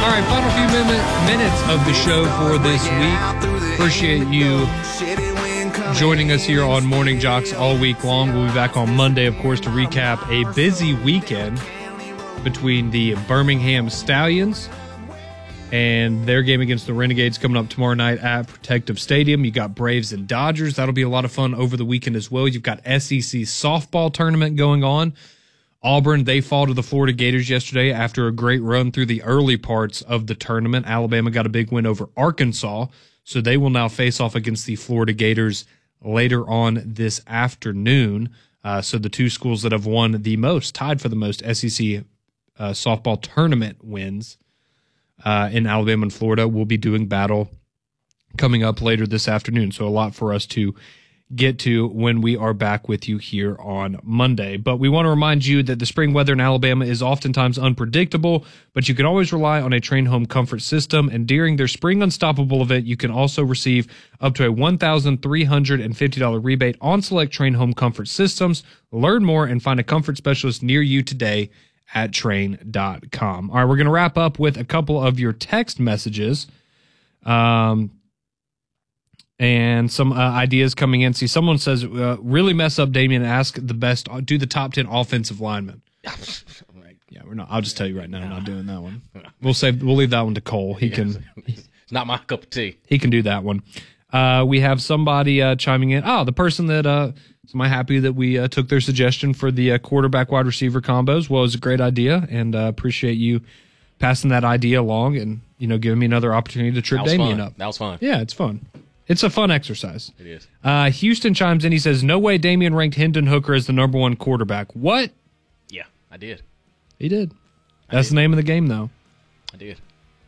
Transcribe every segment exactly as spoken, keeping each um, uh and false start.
All right, final few min- minutes of the show for this week. Appreciate you joining us here on Morning Jocks all week long. We'll be back on Monday, of course, to recap a busy weekend between the Birmingham Stallions and their game against the Renegades coming up tomorrow night at Protective Stadium. You got Braves and Dodgers. That'll be a lot of fun over the weekend as well. You've got S E C softball tournament going on. Auburn, they fall to the Florida Gators yesterday after a great run through the early parts of the tournament. Alabama got a big win over Arkansas, so they will now face off against the Florida Gators later on this afternoon. Uh, so the two schools that have won the most, tied for the most S E C uh, softball tournament wins uh, in Alabama and Florida, will be doing battle coming up later this afternoon. So a lot for us to get to when we are back with you here on Monday. But we want to remind you that the spring weather in Alabama is oftentimes unpredictable, but you can always rely on a Train Home comfort system. And during their Spring Unstoppable event, you can also receive up to a one thousand three hundred fifty dollars rebate on select Train Home comfort systems. Learn more and find a comfort specialist near you today at train dot com. All right, we're going to wrap up with a couple of your text messages. Um, And some uh, ideas coming in. See, someone says, uh, really mess up Damian and ask the best, do the top ten offensive linemen. Yeah, we're not. I'll just tell you right now, I'm not doing that one. We'll save. We'll leave that one to Cole. He can. It's not my cup of tea. He can do that one. Uh, we have somebody uh, chiming in. Oh, the person that. Uh, am I happy that we uh, took their suggestion for the uh, quarterback wide receiver combos? Well, it was a great idea, and uh, appreciate you passing that idea along, and you know, giving me another opportunity to trip Damian fun. up. That was fun. Yeah, it's fun. It's a fun exercise. It is. Uh, Houston chimes in. He says, no way Damian ranked Hendon Hooker as the number one quarterback. What? Yeah, I did. He did. That's did. the name of the game, though. I did.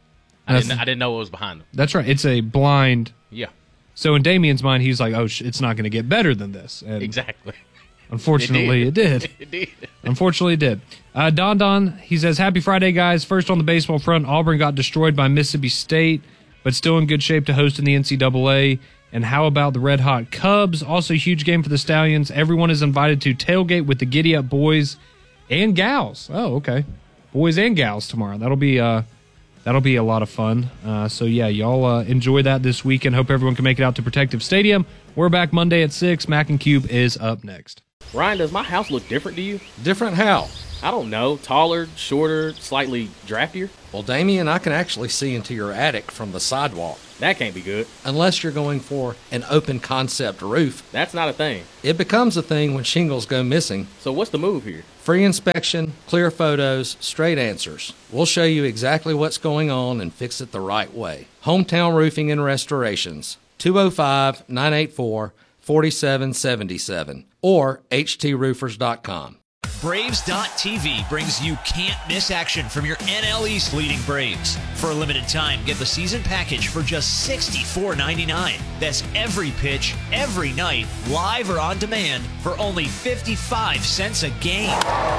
I didn't, I didn't know what was behind him. That's right. It's a blind. Yeah. So in Damian's mind, he's like, oh, sh- it's not going to get better than this. And exactly. Unfortunately, it did. It did. it did. Unfortunately, it did. Uh, Don Don, he says, happy Friday, guys. First on the baseball front, Auburn got destroyed by Mississippi State, but still in good shape to host in the N C double A. And how about the Red Hot Cubs? Also a huge game for the Stallions. Everyone is invited to tailgate with the Giddy Up boys and gals. Oh, okay. Boys and gals tomorrow. That'll be uh, that'll be a lot of fun. Uh, so, yeah, y'all uh, enjoy that this weekend. Hope everyone can make it out to Protective Stadium. We're back Monday at six. Mac and Cube is up next. Ryan, does my house look different to you? Different how? I don't know. Taller, shorter, slightly draftier? Well, Damien, I can actually see into your attic from the sidewalk. That can't be good. Unless you're going for an open concept roof. That's not a thing. It becomes a thing when shingles go missing. So what's the move here? Free inspection, clear photos, straight answers. We'll show you exactly what's going on and fix it the right way. Hometown Roofing and Restorations, two oh five, nine eight four, four seven seven seven or h t roofers dot com. Braves dot T V brings you can't-miss action from your N L East leading Braves. For a limited time, get the season package for just sixty-four ninety-nine. That's every pitch, every night, live or on demand, for only fifty-five cents a game.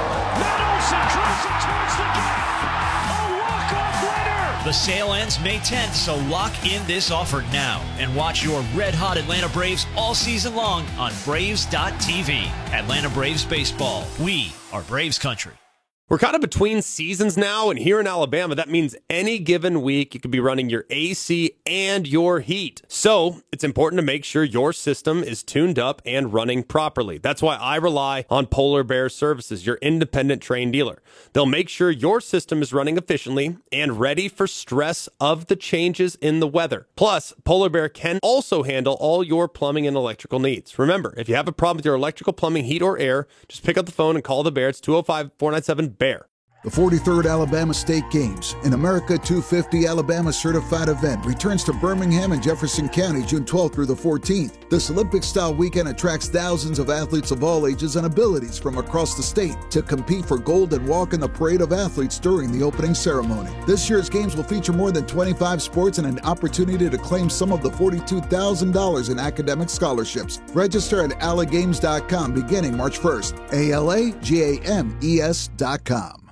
Meadows drives it towards the gap. A walk-off winner. The sale ends May tenth, so lock in this offer now and watch your red-hot Atlanta Braves all season long on Braves dot T V. Atlanta Braves baseball. We are Braves country. We're kind of between seasons now, and here in Alabama, that means any given week you could be running your A C and your heat. So it's important to make sure your system is tuned up and running properly. That's why I rely on Polar Bear Services, your independent Trane dealer. They'll make sure your system is running efficiently and ready for stress of the changes in the weather. Plus, Polar Bear can also handle all your plumbing and electrical needs. Remember, if you have a problem with your electrical, plumbing, heat, or air, just pick up the phone and call the Bear. It's two oh five, four nine seven, BEAR. The forty-third Alabama State Games, an America two fifty Alabama certified event, returns to Birmingham and Jefferson County June twelfth through the fourteenth. This Olympic-style weekend attracts thousands of athletes of all ages and abilities from across the state to compete for gold and walk in the parade of athletes during the opening ceremony. This year's games will feature more than twenty-five sports and an opportunity to claim some of the forty-two thousand dollars in academic scholarships. Register at ala games dot com beginning March first. A L A G A M E S dot com.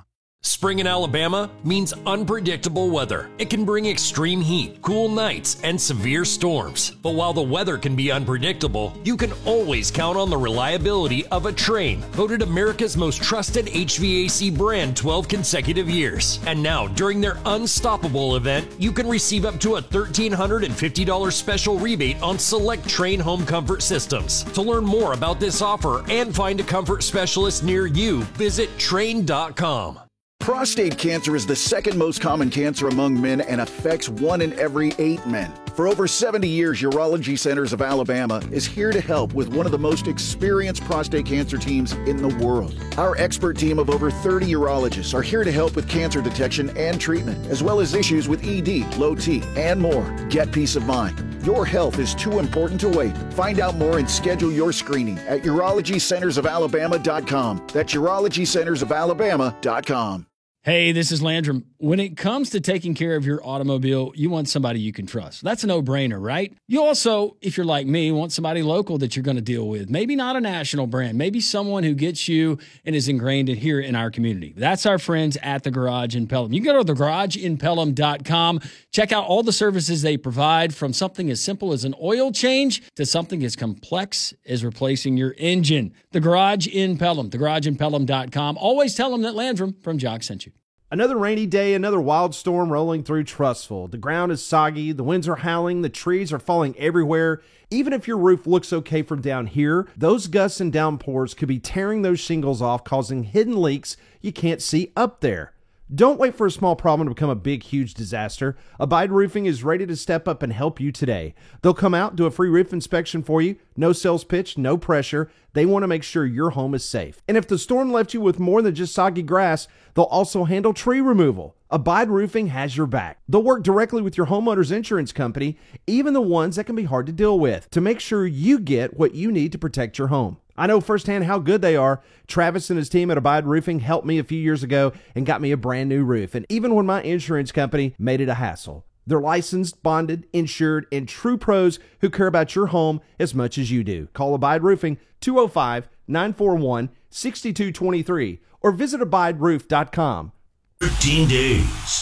Spring in Alabama means unpredictable weather. It can bring extreme heat, cool nights, and severe storms. But while the weather can be unpredictable, you can always count on the reliability of a Trane, voted America's most trusted H V A C brand twelve consecutive years. And now, during their Unstoppable event, you can receive up to a one thousand three hundred fifty dollars special rebate on select Trane home comfort systems. To learn more about this offer and find a comfort specialist near you, visit Trane dot com. Prostate cancer is the second most common cancer among men and affects one in every eight men. For over seventy years, Urology Centers of Alabama is here to help with one of the most experienced prostate cancer teams in the world. Our expert team of over thirty urologists are here to help with cancer detection and treatment, as well as issues with E D, low T, and more. Get peace of mind. Your health is too important to wait. Find out more and schedule your screening at urology centers of alabama dot com. That's urology centers of alabama dot com. Hey, this is Landrum. When it comes to taking care of your automobile, you want somebody you can trust. That's a no-brainer, right? You also, if you're like me, want somebody local that you're going to deal with. Maybe not a national brand. Maybe someone who gets you and is ingrained in here in our community. That's our friends at The Garage in Pelham. You can go to the garage in pelham dot com. Check out all the services they provide, from something as simple as an oil change to something as complex as replacing your engine. The Garage in Pelham. the garage in pelham dot com. Always tell them that Landrum from Jock sent you. Another rainy day, another wild storm rolling through Trussville. The ground is soggy, the winds are howling, the trees are falling everywhere. Even if your roof looks okay from down here, those gusts and downpours could be tearing those shingles off, causing hidden leaks you can't see up there. Don't wait for a small problem to become a big, huge disaster. Abide Roofing is ready to step up and help you today. They'll come out, do a free roof inspection for you. No sales pitch, no pressure. They want to make sure your home is safe. And if the storm left you with more than just soggy grass, they'll also handle tree removal. Abide Roofing has your back. They'll work directly with your homeowner's insurance company, even the ones that can be hard to deal with, to make sure you get what you need to protect your home. I know firsthand how good they are. Travis and his team at Abide Roofing helped me a few years ago and got me a brand new roof. And even when my insurance company made it a hassle, they're licensed, bonded, insured, and true pros who care about your home as much as you do. Call Abide Roofing two oh five, nine four one, six two two three or visit abide roof dot com. thirteen days.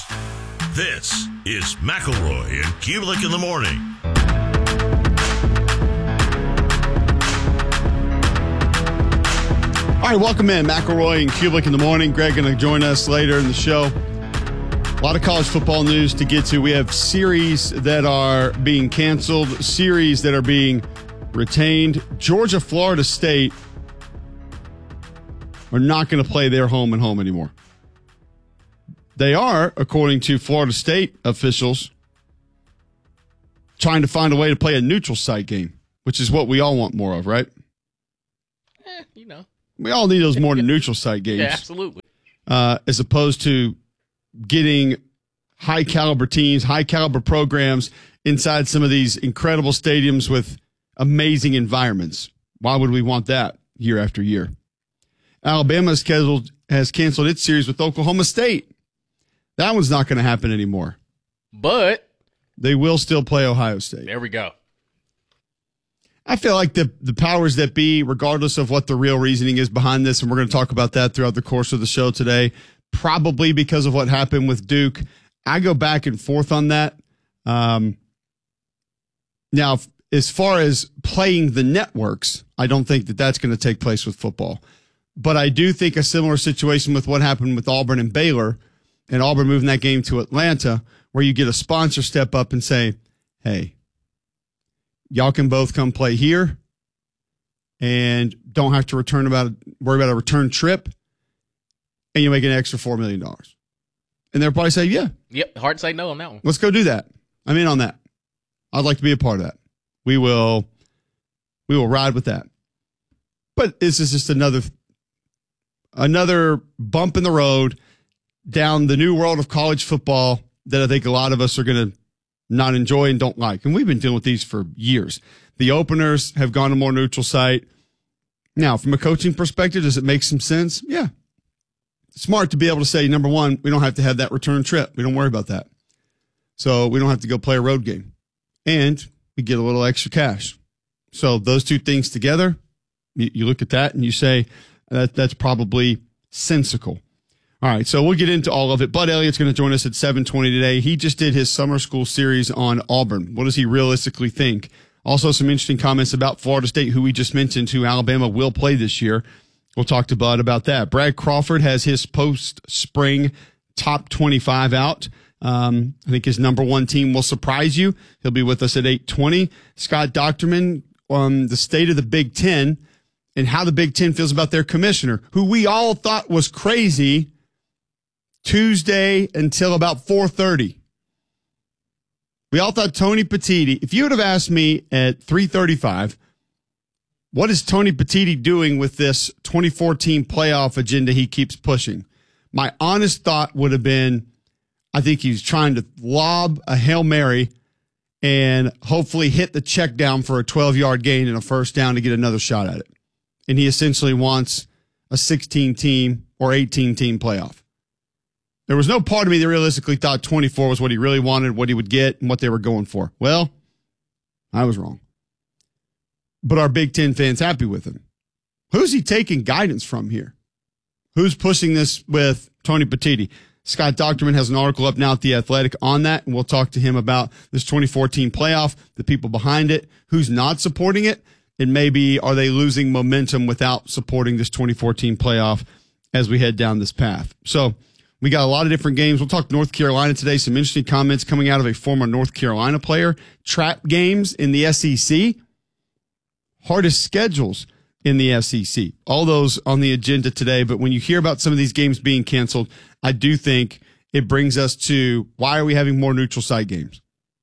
This is McElroy and Kubelik in the morning. All right, welcome in. McElroy and Kubelik in the morning. Greg going to join us later in the show. A lot of college football news to get to. We have series that are being canceled, series that are being retained. Georgia, Florida State are not going to play their home and home anymore. They are, according to Florida State officials, trying to find a way to play a neutral site game, which is what we all want more of, right? Eh, you know. We all need those more neutral site games. Yeah, absolutely. Uh, as opposed to getting high caliber teams, high caliber programs inside some of these incredible stadiums with amazing environments. Why would we want that year after year? Alabama scheduled, has canceled its series with Oklahoma State. That one's not going to happen anymore. But they will still play Ohio State. There we go. I feel like the the powers that be, regardless of what the real reasoning is behind this, and we're going to talk about that throughout the course of the show today, probably because of what happened with Duke. I go back and forth on that. Um, now, as far as playing the networks, I don't think that that's going to take place with football. But I do think a similar situation with what happened with Auburn and Baylor, and Auburn moving that game to Atlanta, where you get a sponsor step up and say, hey, y'all can both come play here and don't have to return about worry about a return trip, and you make an extra four million dollars. And they'll probably say, yeah. Yep, hard to say no on that one. Let's go do that. I'm in on that. I'd like to be a part of that. We will we will ride with that. But this is just another another bump in the road down the new world of college football that I think a lot of us are going to not enjoy and don't like. And we've been dealing with these for years. The openers have gone to more neutral site. Now, from a coaching perspective, does it make some sense? Yeah. Smart to be able to say, number one, we don't have to have that return trip. We don't worry about that. So we don't have to go play a road game. And we get a little extra cash. So those two things together, you, you look at that and you say, that that's probably sensical. All All right, so we'll get into all of it. Bud Elliott's going to join us at seven twenty today. He just did his summer school series on Auburn. What does he realistically think? Also, some interesting comments about Florida State, who we just mentioned, who Alabama will play this year. We'll talk to Bud about that. Brad Crawford has his post-spring top twenty-five out. Um, I think his number one team will surprise you. He'll be with us at eight twenty. Scott Docterman on the state of the Big Ten and how the Big Ten feels about their commissioner, who we all thought was crazy Tuesday until about four thirty. We all thought Tony Petitti, if you would have asked me at three thirty-five, what is Tony Petitti doing with this twenty fourteen playoff agenda he keeps pushing? My honest thought would have been, I think he's trying to lob a Hail Mary and hopefully hit the check down for a twelve-yard gain and a first down to get another shot at it. And he essentially wants a sixteen-team or eighteen-team playoff. There was no part of me that realistically thought twenty-four was what he really wanted, what he would get, and what they were going for. Well, I was wrong. But are Big Ten fans happy with him? Who's he taking guidance from here? Who's pushing this with Tony Petitti? Scott Docterman has an article up now at The Athletic on that, and we'll talk to him about this twenty fourteen playoff, the people behind it, who's not supporting it, and maybe are they losing momentum without supporting this twenty fourteen playoff as we head down this path. So we got a lot of different games. We'll talk North Carolina today, some interesting comments coming out of a former North Carolina player. Trap games in the S E C, hardest schedules in the S E C. All those on the agenda today, but when you hear about some of these games being canceled, I do think it brings us to why are we having more neutral site games?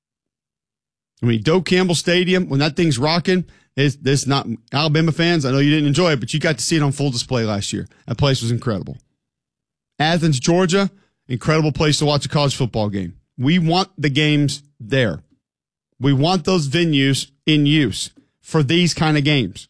I mean, Doak Campbell Stadium, when that thing's rocking, it's, it's not Alabama fans. I know you didn't enjoy it, but you got to see it on full display last year. That place was incredible. Athens, Georgia, incredible place to watch a college football game. We want the games there. We want those venues in use for these kind of games.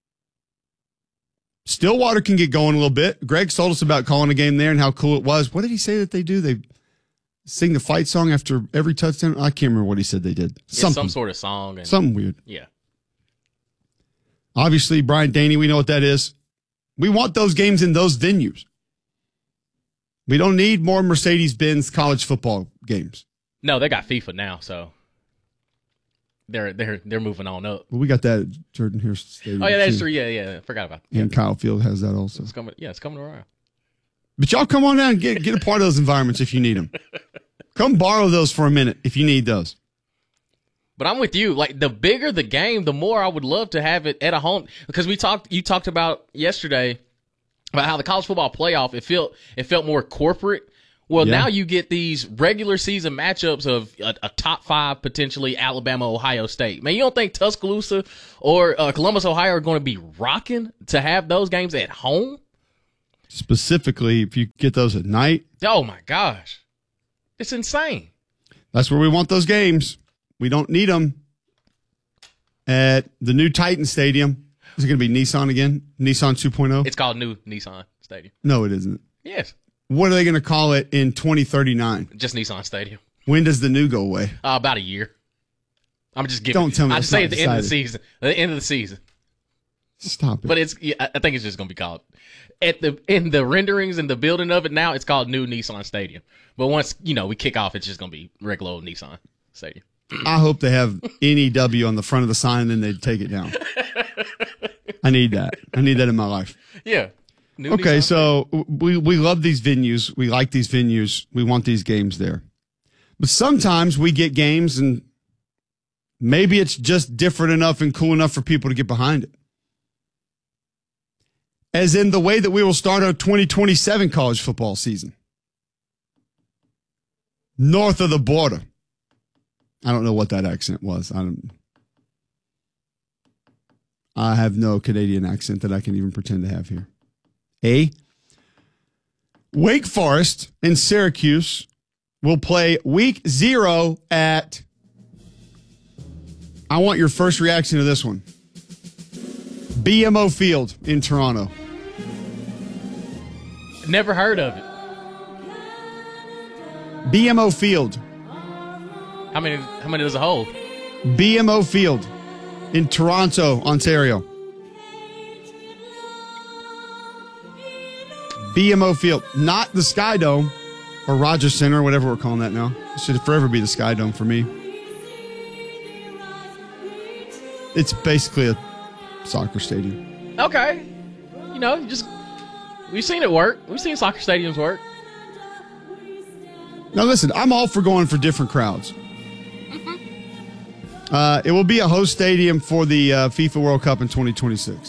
Stillwater can get going a little bit. Greg told us about calling a game there and how cool it was. What did he say that they do? They sing the fight song after every touchdown? I can't remember what he said they did. Something. Some sort of song. And, something weird. Yeah. Obviously, Brian Daney, we know what that is. We want those games in those venues. We don't need more Mercedes-Benz college football games. No, they got FIFA now, so they're they're they're moving on up. Well, we got that at Jordan Hare Stadium. Oh yeah, that's too. true. Yeah, yeah. Forgot about that. And Kyle Field has that also. It's coming. Yeah, it's coming around. But y'all come on down and get get a part of those environments if you need them. Come borrow those for a minute if you need those. But I'm with you. Like, the bigger the game, the more I would love to have it at a home. Because we talked, you talked about yesterday about how the college football playoff, it felt it felt more corporate. Well, yeah. Now you get these regular season matchups of a, a top five, potentially Alabama, Ohio State. Man, you don't think Tuscaloosa or uh, Columbus, Ohio are going to be rocking to have those games at home? Specifically, if you get those at night. Oh, my gosh. It's insane. That's where we want those games. We don't need them at the new Titan Stadium. Is it going to be Nissan again? Nissan two point oh? It's called New Nissan Stadium. No, it isn't. Yes. What are they going to call it in twenty thirty-nine? Just Nissan Stadium. When does the new go away? Uh, about a year. I'm just giving. Don't tell me. I just say at the decided. end of the season. At the end of the season. Stop it. But it's. Yeah, I think it's just going to be called at the in the renderings and the building of it now. It's called New Nissan Stadium. But once you know we kick off, it's just going to be regular old Nissan Stadium. I hope they have N E W on the front of the sign and then they take it down. I need that. I need that in my life. Yeah. New okay, so we, we love these venues. We like these venues. We want these games there. But sometimes we get games and maybe it's just different enough and cool enough for people to get behind it. As in the way that we will start our twenty twenty-seven college football season. North of the border. I don't know what that accent was. I don't. I have no Canadian accent that I can even pretend to have here. A. Wake Forest and Syracuse will play week zero at. I want your first reaction to this one. B M O Field in Toronto. Never heard of it. B M O Field. How many? How many does it hold? B M O Field in Toronto, Ontario. B M O Field, not the Sky Dome or Rogers Center or whatever we're calling that now. It should forever be the Sky Dome for me. It's basically a soccer stadium. Okay. You know, you just we've seen it work. We've seen soccer stadiums work. Now listen, I'm all for going for different crowds. Uh, it will be a host stadium for the uh, FIFA World Cup in twenty twenty-six.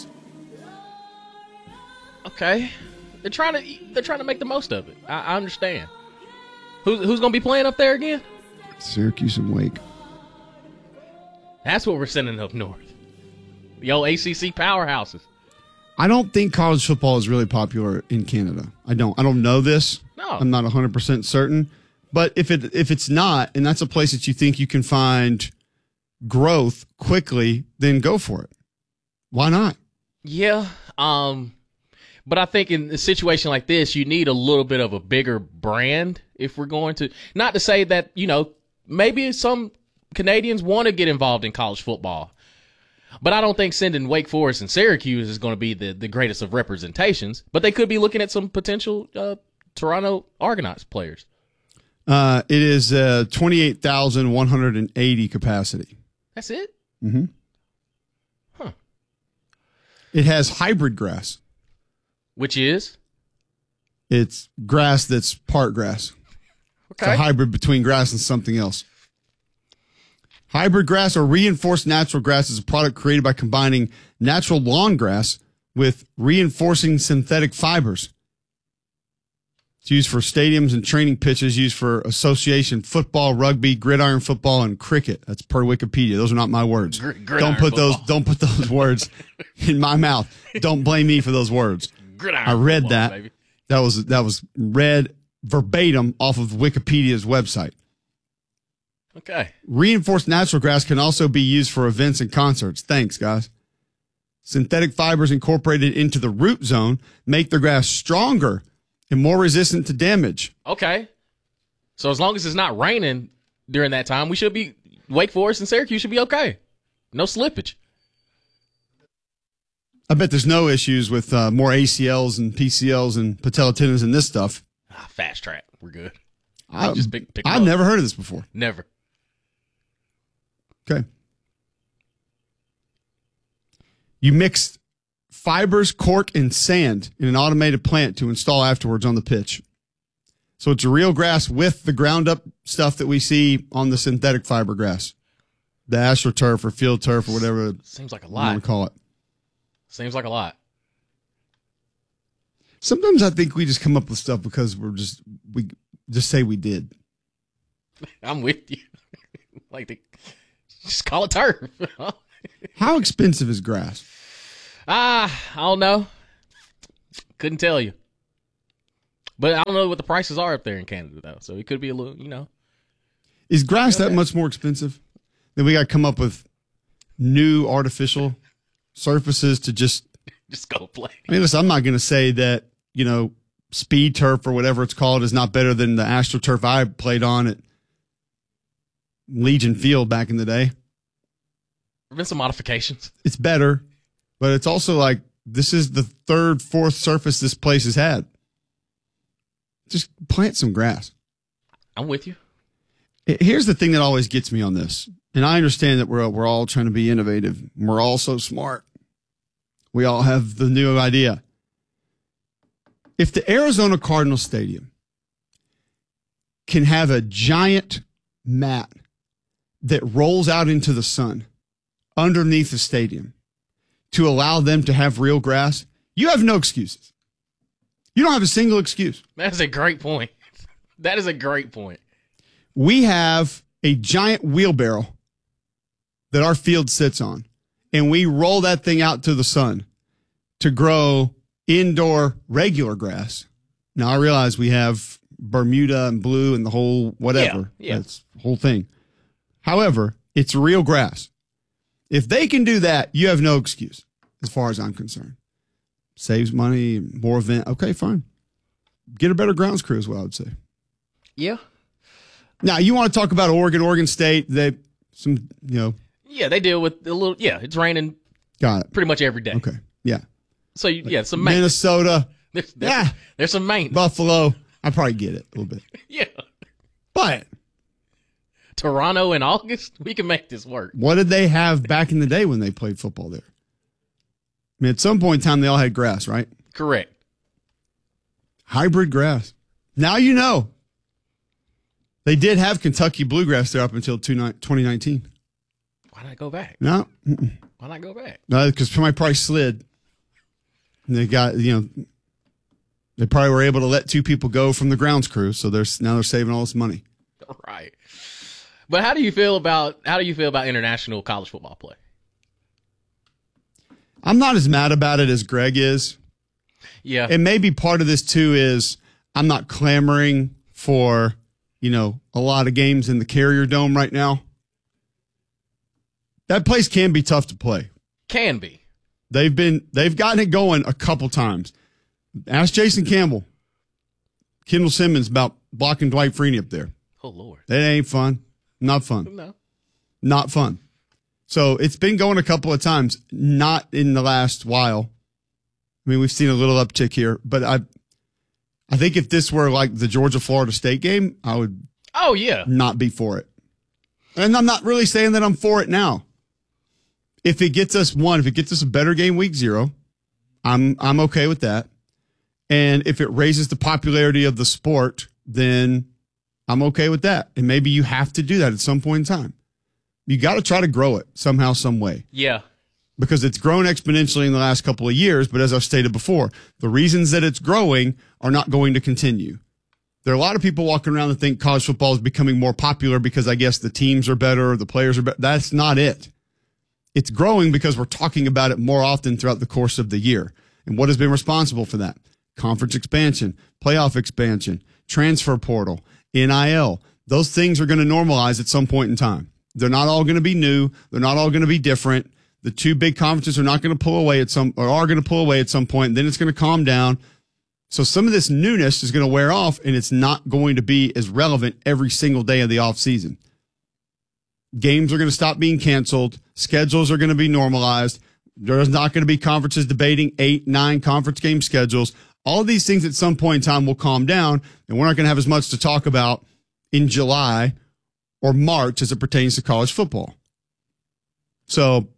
Okay, they're trying to they're trying to make the most of it. I, I understand. Who's who's going to be playing up there again? Syracuse and Wake. That's what we're sending up north. The old A C C powerhouses. I don't think college football is really popular in Canada. I don't. I don't know this. No, I'm not one hundred percent certain. But if it if it's not, and that's a place that you think you can find growth quickly, then go for it. Why not? Yeah. Um, but I think in a situation like this, you need a little bit of a bigger brand if we're going to, not to say that, you know, maybe some Canadians want to get involved in college football, but I don't think sending Wake Forest and Syracuse is going to be the, the greatest of representations, but they could be looking at some potential uh, Toronto Argonauts players. Uh, it is uh, twenty-eight thousand one hundred eighty capacity. That's it? Mm-hmm. Huh. It has hybrid grass. Which is? It's grass that's part grass. Okay. It's a hybrid between grass and something else. Hybrid grass or reinforced natural grass is a product created by combining natural lawn grass with reinforcing synthetic fibers. It's used for stadiums and training pitches, used for association football, rugby, gridiron football, and cricket. That's per Wikipedia. Those are not my words. Gr- don't put football. those. Don't put those words in my mouth. Don't blame me for those words. Gridiron I read football, that. baby. That was that was read verbatim off of Wikipedia's website. Okay. Reinforced natural grass can also be used for events and concerts. Thanks, guys. Synthetic fibers incorporated into the root zone make the grass stronger and more resistant to damage. Okay. So as long as it's not raining during that time, we should be, Wake Forest and Syracuse should be okay. No slippage. I bet there's no issues with uh, more A C Ls and P C Ls and patella tendons and this stuff. Ah, fast track. We're good. I, just pick, pick 'em I've up. never heard of this before. Never. Okay. You mix fibers, cork, and sand in an automated plant to install afterwards on the pitch. So it's real grass with the ground up stuff that we see on the synthetic fiber grass. The AstroTurf or field turf or whatever Seems like a you want lot. to call it. Seems like a lot. Sometimes I think we just come up with stuff because we're just, we just say we did. I'm with you. Like, the, just call it turf. How expensive is grass? Ah, I don't know. Couldn't tell you. But I don't know what the prices are up there in Canada, though. So it could be a little, you know. Is grass that much more expensive? Then we got to come up with new artificial surfaces to just. Just go play. I mean, listen, I'm not going to say that, you know, speed turf or whatever it's called is not better than the AstroTurf I played on at Legion Field back in the day. There have been some modifications. It's better, but it's also like this is the third, fourth surface this place has had. Just plant some grass. I'm with you. Here's the thing that always gets me on this, and I understand that we're we're all trying to be innovative. And we're all so smart. We all have the new idea. If the Arizona Cardinals Stadium can have a giant mat that rolls out into the sun underneath the stadium to allow them to have real grass, you have no excuses. You don't have a single excuse. That's a great point. That is a great point. We have a giant wheelbarrow that our field sits on, and we roll that thing out to the sun to grow indoor regular grass. Now, I realize we have Bermuda and blue and the whole whatever. Yeah, yeah. That's the whole thing. However, it's real grass. If they can do that, you have no excuse as far as I'm concerned. Saves money, more event. Okay, fine. Get a better grounds crew is what I would say. Yeah. Now, you want to talk about Oregon, Oregon State, they, some, you know. Yeah, they deal with a little, yeah, it's raining Got it. pretty much every day. Okay, yeah. So, you, yeah, some ma- Minnesota, There's, there's, Yeah. there's some maintenance. Buffalo, I probably get it a little bit. Yeah. But Toronto in August, we can make this work. what did they have back in the day when they played football there? I mean, at some point in time, they all had grass, right? Correct. Hybrid grass. Now you know. They did have Kentucky bluegrass there up until twenty nineteen. Why not go back? No. Mm-mm. Why not go back? No, because my price slid. And they got, you know, they probably were able to let two people go from the grounds crew, so they're now they're saving all this money. Right. But how do you feel about how do you feel about international college football play? I'm not as mad about it as Greg is. Yeah. And maybe part of this too is I'm not clamoring for, you know, a lot of games in the Carrier Dome right now. That place can be tough to play. Can be. They've been they've gotten it going a couple times. Ask Jason Campbell, Kendall Simmons about blocking Dwight Freeney up there. Oh Lord. That ain't fun. Not fun. No. Not fun. So it's been going a couple of times, not in the last while. I mean, we've seen a little uptick here, but I I think if this were like the Georgia-Florida State game, I would Oh yeah. not be for it. And I'm not really saying that I'm for it now. If it gets us one, if it gets us a better game week zero, I'm I'm okay with that. And if it raises the popularity of the sport, then I'm okay with that. And maybe you have to do that at some point in time. You got to try to grow it somehow, some way. Yeah. Because it's grown exponentially in the last couple of years. But as I've stated before, the reasons that it's growing are not going to continue. There are a lot of people walking around that think college football is becoming more popular because I guess the teams are better or the players are better. That's not it. It's growing because we're talking about it more often throughout the course of the year. And what has been responsible for that? Conference expansion, playoff expansion, transfer portal, N I L. Those things are going to normalize at some point in time. They're not all going to be new. They're not all going to be different. The two big conferences are not going to pull away at some, or are going to pull away at some point, and then it's going to calm down. So some of this newness is going to wear off, and it's not going to be as relevant every single day of the offseason. Games are going to stop being canceled. Schedules are going to be normalized. There's not going to be conferences debating eight, nine conference game schedules. All of these things at some point in time will calm down, and we're not going to have as much to talk about in July or March as it pertains to college football. So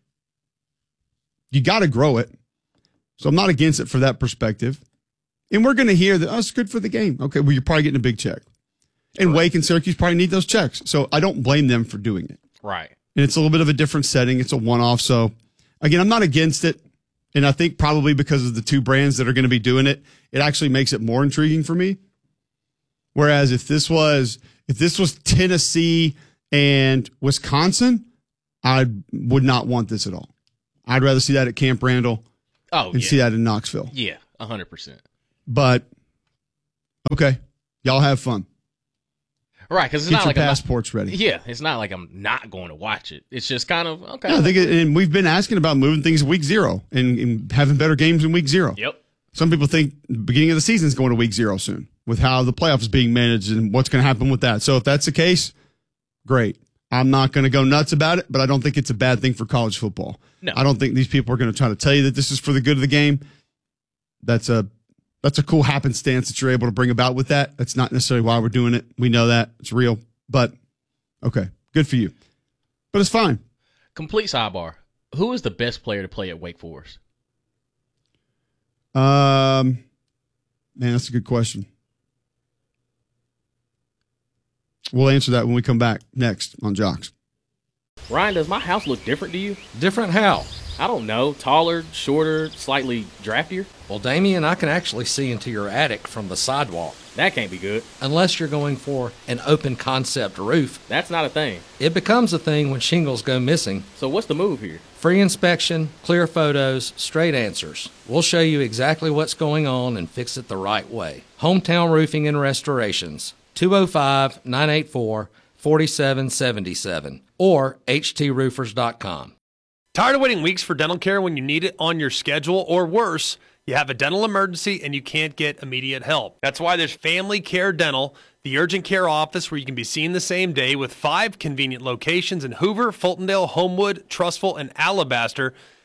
you got to grow it. So I'm not against it for that perspective. And we're going to hear that, oh, it's good for the game. Okay, well, you're probably getting a big check. And Wake and Syracuse probably need those checks. So I don't blame them for doing it. Right. And it's a little bit of a different setting. It's a one-off. So, again, I'm not against it. And I think probably because of the two brands that are going to be doing it, it actually makes it more intriguing for me. Whereas if this was if this was Tennessee and Wisconsin, I would not want this at all. I'd rather see that at Camp Randall Oh, and yeah. see that in Knoxville. Yeah, one hundred percent. But, okay, y'all have fun. Right, because it's Get not your like I'm not- passports ready. Yeah, it's not like I'm not going to watch it. It's just kind of, okay. Yeah, I think, it, and we've been asking about moving things to week zero and, and having better games in week zero. Yep. Some people think the beginning of the season is going to week zero soon with how the playoff is being managed and what's going to happen with that. So if that's the case, great. I'm not going to go nuts about it, but I don't think it's a bad thing for college football. No. I don't think these people are going to try to tell you that this is for the good of the game. That's a that's a cool happenstance that you're able to bring about with that. That's not necessarily why we're doing it. We know that. It's real. But, okay, good for you. But it's fine. Complete sidebar. Who is the best player to play at Wake Forest? Um, man, that's a good question. We'll answer that when we come back next on Jocks. Ryan, does my house look different to you? Different how? I don't know. Taller, shorter, slightly draftier? Well, Damien, I can actually see into your attic from the sidewalk. That can't be good. Unless you're going for an open concept roof. That's not a thing. It becomes a thing when shingles go missing. So what's the move here? Free inspection, clear photos, straight answers. We'll show you exactly what's going on and fix it the right way. Hometown Roofing and Restorations, two oh five, nine eight four, four seven seven seven or h t roofers dot com. Tired of waiting weeks for dental care when you need it on your schedule, or worse, you have a dental emergency and you can't get immediate help? That's why there's Family Care Dental, the urgent care office where you can be seen the same day with five convenient locations in Hoover, Fultondale, Homewood, Trussville, and Alabaster.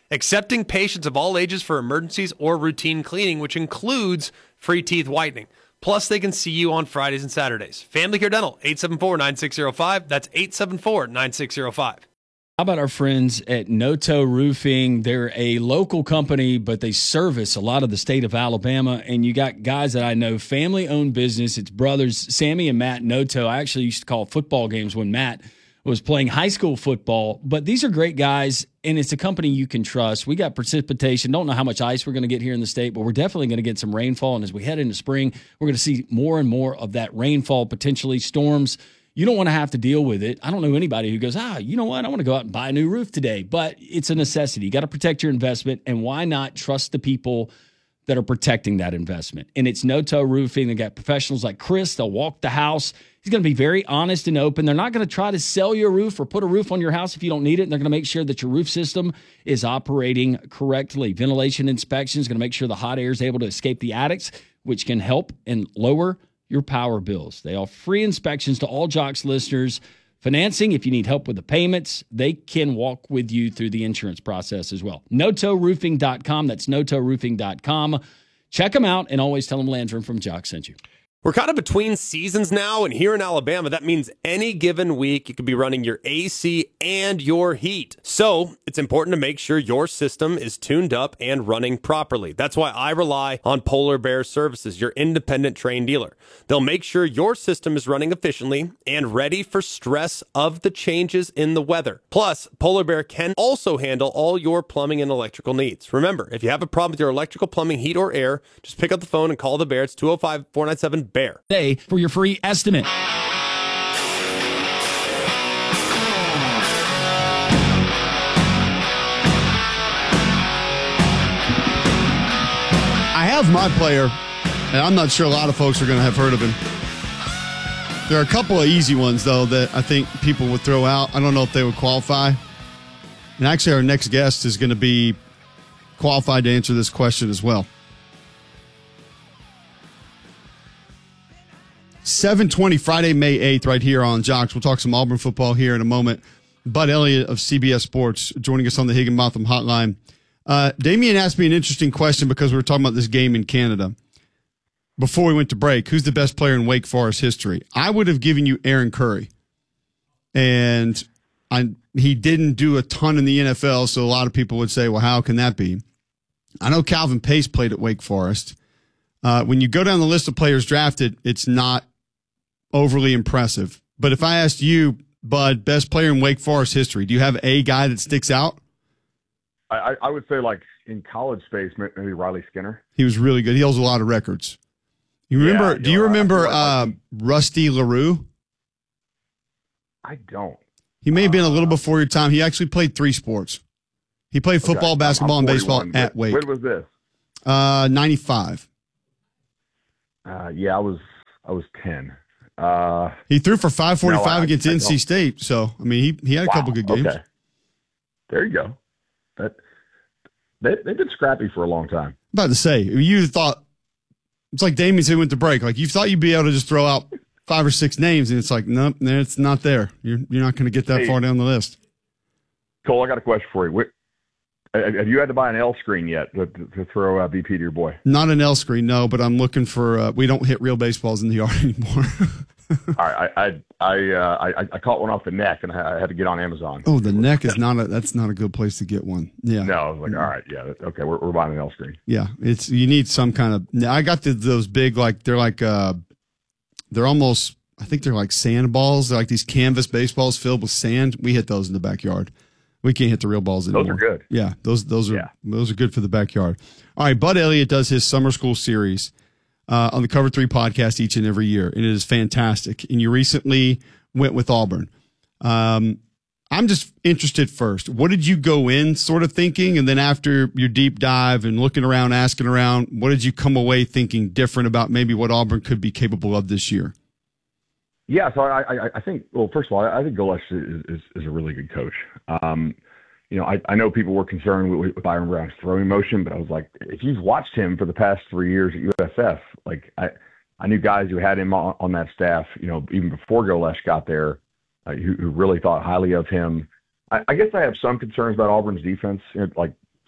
accepting patients of all ages for emergencies or routine cleaning, which includes free teeth whitening. Plus, they can see you on Fridays and Saturdays. Family Care Dental, eight seven four, nine six zero five. That's eight seven four, nine six zero five. How about our friends at Noto Roofing? They're a local company, but they service a lot of the state of Alabama. And you got guys that I know, family-owned business. It's brothers, Sammy and Matt Noto. I actually used to call football games when Matt was playing high school football. But these are great guys, and it's a company you can trust. We got precipitation. Don't know how much ice we're going to get here in the state, but we're definitely going to get some rainfall. And as we head into spring, we're going to see more and more of that rainfall, potentially storms. You don't want to have to deal with it. I don't know anybody who goes, ah, you know what? I want to go out and buy a new roof today. But it's a necessity. You got to protect your investment. And why not trust the people that are protecting that investment? And it's Noto Roofing. They got professionals like Chris. They'll walk the house. He's going to be very honest and open. They're not going to try to sell you a roof or put a roof on your house if you don't need it. And they're going to make sure that your roof system is operating correctly. Ventilation inspection is going to make sure the hot air is able to escape the attics, which can help and lower your power bills. They offer free inspections to all Jocks listeners. Financing, if you need help with the payments, they can walk with you through the insurance process as well. Noto Roofing dot com. That's Noto Roofing dot com. Check them out, and always tell them Landrum from Jocks sent you. We're kind of between seasons now, and here in Alabama, that means any given week you could be running your A C and your heat. So it's important to make sure your system is tuned up and running properly. That's why I rely on Polar Bear Services, your independent trained dealer. They'll make sure your system is running efficiently and ready for stress of the changes in the weather. Plus, Polar Bear can also handle all your plumbing and electrical needs. Remember, if you have a problem with your electrical, plumbing, heat, or air, just pick up the phone and call the Bear. It's two oh five, four nine seven, B E A R. Today for your free estimate. I have my player, and I'm not sure a lot of folks are going to have heard of him. There are a couple of easy ones, though, that I think people would throw out. I don't know if they would qualify. And actually, our next guest is going to be qualified to answer this question as well. seven twenty, Friday, May eighth, right here on Jocks. We'll talk some Auburn football here in a moment. Bud Elliott of C B S Sports joining us on the Higginbotham Hotline. Uh, Damien asked me an interesting question because we were talking about this game in Canada. Before we went to break, who's the best player in Wake Forest history? I would have given you Aaron Curry. And I, he didn't do a ton in the N F L, so a lot of people would say, well, how can that be? I know Calvin Pace played at Wake Forest. Uh, when you go down the list of players drafted, it's not overly impressive. But if I asked you, Bud, best player in Wake Forest history, do you have a guy that sticks out? I, I would say, like, in college space, maybe Riley Skinner. He was really good. He holds a lot of records. You remember? Yeah, do you know, remember like, uh, Rusty LaRue? I don't. He may have been a little before your time. He actually played three sports. He played football, okay. basketball, I'm, I'm and baseball forty-one, at Wake. When was this? Uh, ninety-five. Uh, yeah, I was I was ten. Uh, he threw for five forty-five no, against I N C State. So, I mean, he, he had a wow, couple good games. Okay. There you go. That they, they've been scrappy for a long time. I'm about to say, you thought, it's like Damien said, went to break. Like, you thought you'd be able to just throw out five or six names, and it's like, nope, it's not there. You're, you're not going to get that Hey, far down the list. Cole, I got a question for you. What, have you had to buy an L screen yet to, to throw uh, B P to your boy? Not an L screen, no, but I'm looking for, uh, we don't hit real baseballs in the yard anymore. All right, I I I, uh, I I caught one off the neck, and I had to get on Amazon. Oh, the neck is not a, that's not a good place to get one. Yeah. No, I was like, all right, yeah, okay, we're, we're buying an L screen. Yeah, it's, you need some kind of, I got the, those big, like, they're like, uh, they're almost, I think they're like sand balls. They're like these canvas baseballs filled with sand. We hit those in the backyard. We can't hit the real balls anymore. Those are good. Yeah, those those are Yeah. those are good for the backyard. All right, Bud Elliott does his summer school series uh, on the Cover Three podcast each and every year, and it is fantastic. And you recently went with Auburn. Um, I'm just interested first. What did you go in sort of thinking, and then after your deep dive and looking around, asking around, what did you come away thinking different about maybe what Auburn could be capable of this year? Yeah, so I, I, I think, well, first of all, I think Golesh is, is, is a really good coach. Um, you know, I, I know people were concerned with, with Byron Brown's throwing motion, but I was like, if you've watched him for the past three years at U S F, like I, I knew guys who had him on, on that staff, you know, even before Golesh got there, uh, who, who really thought highly of him. I, I guess I have some concerns about Auburn's defense. You know, like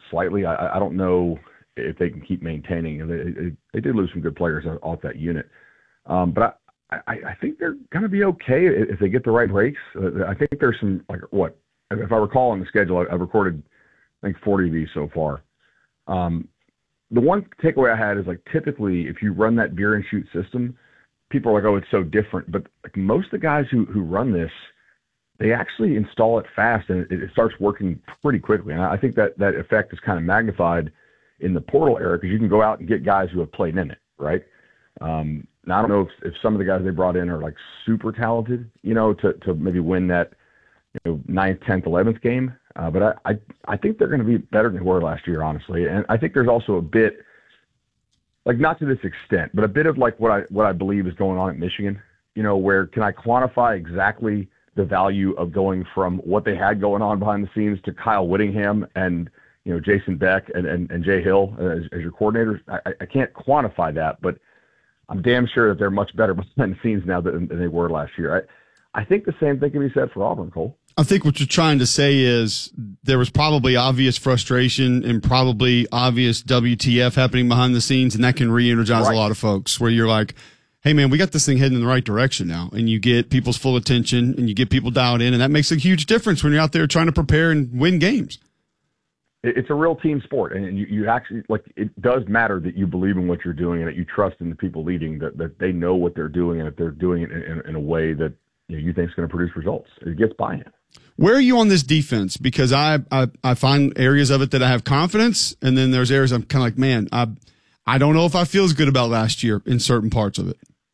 slightly. I, I don't know if they can keep maintaining. They, they, they did lose some good players off that unit. Um, but I, I, I think they're going to be okay if they get the right breaks. Uh, I think there's some, like, what, if I recall on the schedule, I've recorded, I think, forty of these so far. Um, the one takeaway I had is, like, typically if you run that beer and shoot system, people are like, oh, it's so different. But like, most of the guys who, who run this, they actually install it fast and it, it starts working pretty quickly. And I think that that effect is kind of magnified in the portal era because you can go out and get guys who have played in it, right? Um, now, I don't know if, if some of the guys they brought in are like super talented, you know, to, to maybe win that, you know, ninth, tenth, eleventh game. Uh, but I, I, I think they're going to be better than they were last year, honestly. And I think there's also a bit, like not to this extent, but a bit of like what I what I believe is going on at Michigan, you know, where can I quantify exactly the value of going from what they had going on behind the scenes to Kyle Whittingham and, you know, Jason Beck and, and, and Jay Hill as, as your coordinators. I, I can't quantify that, but I'm damn sure that they're much better behind the scenes now than, than they were last year. I, I think the same thing can be said for Auburn, Cole. I think what you're trying to say is there was probably obvious frustration and probably obvious W T F happening behind the scenes, and that can re-energize right. a lot of folks where you're like, hey, man, we got this thing heading in the right direction now, and you get people's full attention and you get people dialed in, and that makes a huge difference when you're out there trying to prepare and win games. It's a real team sport, and you, you actually, like, it does matter that you believe in what you're doing and that you trust in the people leading, that, that they know what they're doing and that they're doing it in, in, in a way that, you know, you think is going to produce results. It gets buy-in. Where are you on this defense? Because I, I I find areas of it that I have confidence, and then there's areas I'm kind of like, man, I I don't know if I feel as good about last year in certain parts of it.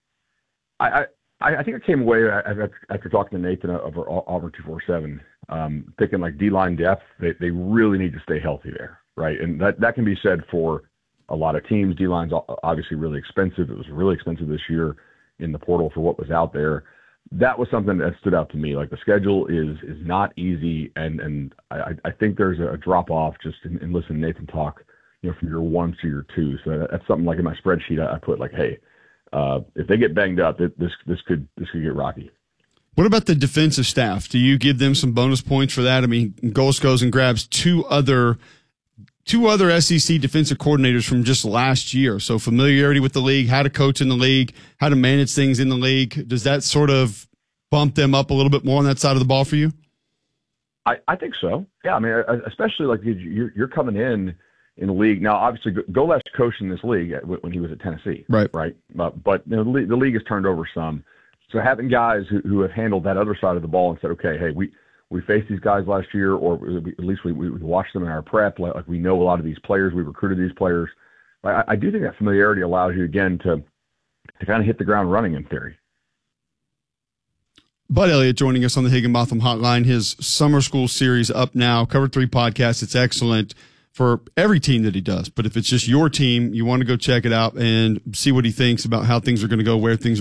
I I, I think I came away after, after talking to Nathan over Auburn two forty-seven, um, thinking like D-line depth, they, they really need to stay healthy there, right? And that, that can be said for a lot of teams. D-line's obviously really expensive. It was really expensive this year in the portal for what was out there. That was something that stood out to me. Like the schedule is is not easy, and and I, I think there's a drop off just in, in listening to Nathan talk, you know, from year one to year two. So that's something like in my spreadsheet I, I put like, hey, uh, if they get banged up, it, this this could this could get rocky. What about the defensive staff? Do you give them some bonus points for that? I mean, Goles goes and grabs two other two other S E C defensive coordinators from just last year. So familiarity with the league, how to coach in the league, how to manage things in the league. Does that sort of bump them up a little bit more on that side of the ball for you? I, I think so. Yeah, I mean, especially like you're, you're coming in in the league. Now, obviously, Goles coached in this league when he was at Tennessee. Right. Right. But, but you know, the, league, the league has turned over some. So having guys who, who have handled that other side of the ball and said, okay, hey, we, we faced these guys last year, or at least we, we watched them in our prep. Like, like we know a lot of these players. We recruited these players. I, I do think that familiarity allows you, again, to to kind of hit the ground running in theory. Bud Elliott joining us on the Higginbotham Hotline. His summer school series up now. Cover three podcast. It's excellent for every team that he does. But if it's just your team, you want to go check it out and see what he thinks about how things are going to go, where things are